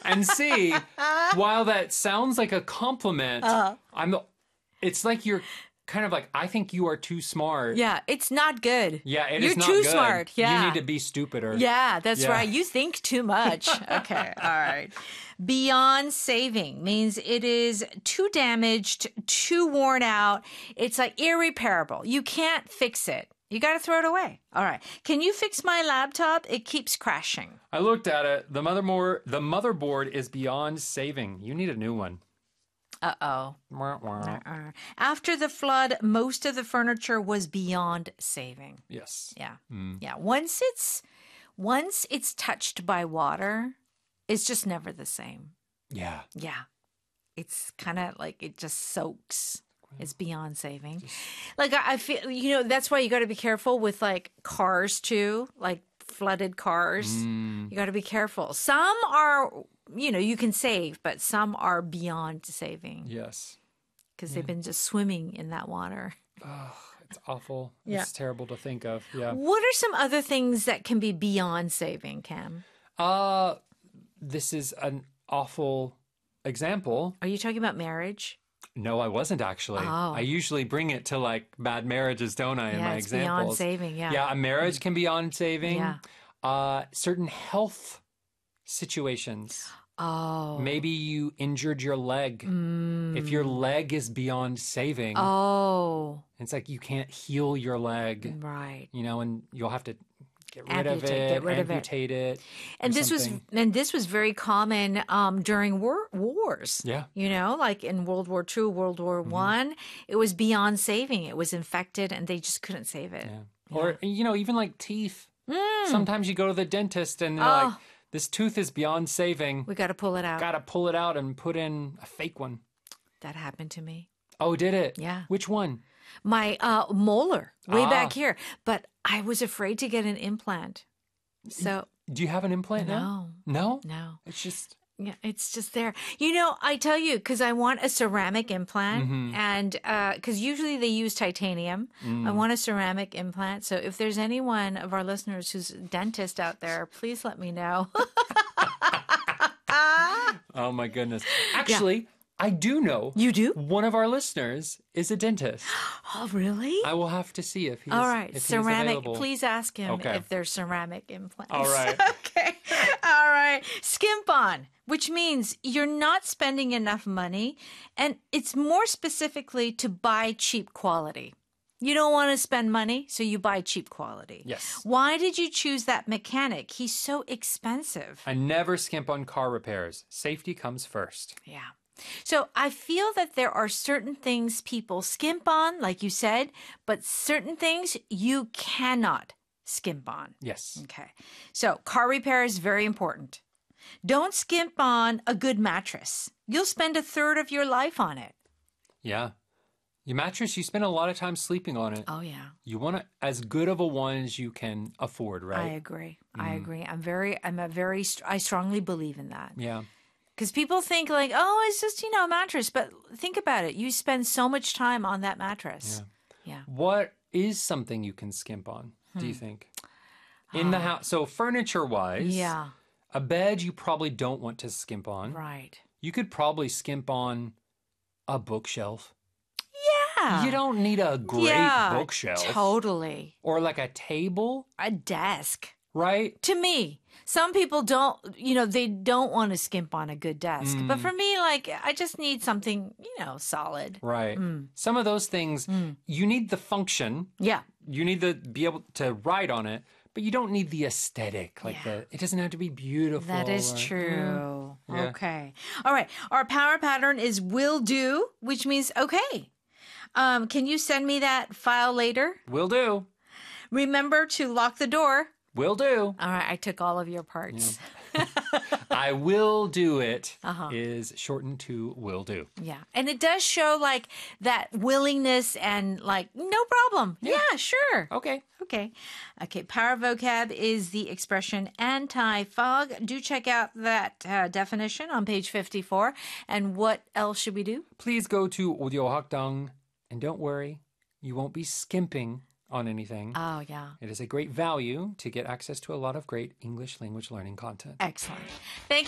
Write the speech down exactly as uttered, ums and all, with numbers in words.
and see, while that sounds like a compliment, Uh-huh. I'm. It's like you're kind of like, I think you are too smart. Yeah, it's not good. Yeah, it You're is not too good. smart. Yeah. You need to be stupider. Yeah, that's Yeah. right. You think too much. Okay, all right. Beyond saving means it is too damaged, too worn out. It's like irreparable. You can't fix it. You got to throw it away. All right. Can you fix my laptop? It keeps crashing. I looked at it. The motherboard, the motherboard is beyond saving. You need a new one. Uh-oh. Wah, wah. Uh-uh. After the flood, most of the furniture was beyond saving. Yes. Yeah. Mm. Yeah. Once it's once it's touched by water, it's just never the same. Yeah. Yeah. It's kind of like it just soaks. It's beyond saving. Like I I feel, you know, that's why you got to be careful with like cars too, like flooded cars. Mm. You got to be careful. Some are, you know, you can save, but some are beyond saving Yes. because they've been just swimming in that water. Oh, it's awful. Yeah. It's terrible to think of. Yeah. What are some other things that can be beyond saving, Cam? Uh, this is an awful example. Are you talking about marriage? No, I wasn't actually. Oh. I usually bring it to like bad marriages, don't I, in Yeah, my it's examples? beyond saving. Yeah. Yeah, a marriage can be beyond saving. Yeah. Uh, certain health situations. Oh. Maybe you injured your leg. If your leg is beyond saving, Oh. it's like you can't heal your leg, Right. you know, and you'll have to get rid of Amputate, it, get rid of it. amputate it. And or this was something. and this was very common um, during war, wars. Yeah. You know, like in World War Two, World War Mm-hmm. One, it was beyond saving. It was infected, and they just couldn't save it. Yeah. Or, you know, even like teeth. Mm. Sometimes you go to the dentist and they're Oh. like, this tooth is beyond saving. We got to pull it out. Got to pull it out and put in a fake one. That happened to me. Oh, did it? Yeah. Which one? My uh, molar way Ah. back here, but I was afraid to get an implant. So Do you have an implant now? no, No? no. It's just, Yeah, it's just there. You know, I tell you, because I want a ceramic implant, Mm-hmm. and because usually they use titanium. Mm. I want a ceramic implant. So if there's anyone of our listeners who's a dentist out there, please let me know. oh my goodness. Actually, I do know You do? one of our listeners is a dentist. Oh, really? I will have to see if he's, All right, if he is ceramic. available. Please ask him Okay. if there's ceramic implants. All right. Okay. All right. Skimp on, which means you're not spending enough money, and it's more specifically to buy cheap quality. You don't want to spend money, so you buy cheap quality. Yes. Why did you choose that mechanic? He's so expensive. I never skimp on car repairs. Safety comes first. Yeah. So I feel that there are certain things people skimp on, like you said, but certain things you cannot skimp on. Yes. Okay. So car repair is very important. Don't skimp on a good mattress. You'll spend a third of your life on it. Yeah. Your mattress, you spend a lot of time sleeping on it. Oh, yeah. You want it as good of a one as you can afford, I right? agree. I agree. I'm very, I'm a very, st- I strongly believe in that. Yeah. Because people think like, oh, it's just, you know, a mattress. But think about it. You spend so much time on that mattress. Yeah. What is something you can skimp on, do you think? In Ah. the house. So furniture wise, Yeah. a bed you probably don't want to skimp on. Right. You could probably skimp on a bookshelf. Yeah. You don't need a great yeah, bookshelf. Totally. Or like a table, A desk. right? To me, some people don't, you know, they don't want to skimp on a good desk. Mm. But for me, like, I just need something, you know, solid. Right. Mm. Some of those things, you need the function. Yeah. You need to be able to write on it, but you don't need the aesthetic. Like Yeah. the, it doesn't have to be beautiful. That is or- true. Yeah. Okay. All right. Our power pattern is will do, which means okay. Um, can you send me that file later? Will do. Remember to lock the door. Will do. All right. I took all of your parts. I will do it is Uh-huh. shortened to will do. Yeah. And it does show like that willingness and like, no problem. Yeah, sure. Okay. Okay. Okay. Power vocab is the expression anti-fog. Do check out that uh, definition on page fifty-four. And what else should we do? Please go to Audio Hakdang and don't worry, you won't be skimping on anything. Oh, yeah. It is a great value to get access to a lot of great English language learning content. Excellent. Thank